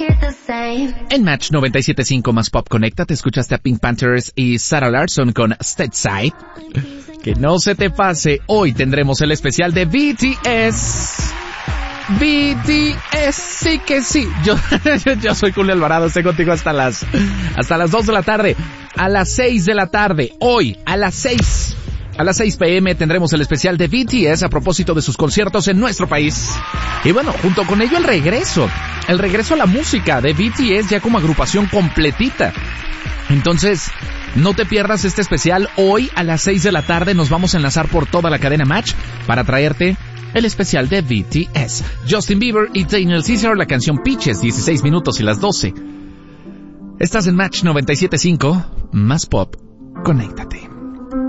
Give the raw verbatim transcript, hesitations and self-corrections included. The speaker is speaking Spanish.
En Match noventa y siete punto cinco más Pop Conecta te escuchaste a Pink Panthers y Sarah Larsson con Stateside. Que no se te pase, hoy tendremos el especial de B T S. B T S, sí que sí. Yo, yo soy Julio Alvarado, estoy contigo hasta las, hasta las dos de la tarde. A las seis de la tarde, hoy, a las seis. A las seis pm tendremos el especial de B T S a propósito de sus conciertos en nuestro país. Y bueno, junto con ello el regreso. El regreso a la música de B T S ya como agrupación completita. Entonces, no te pierdas este especial. Hoy a las seis de la tarde nos vamos a enlazar por toda la cadena Match para traerte el especial de B T S. Justin Bieber y Daniel Caesar, la canción Peaches, dieciséis minutos y las doce. Estás en Match noventa y siete punto cinco, más Pop, conéctate.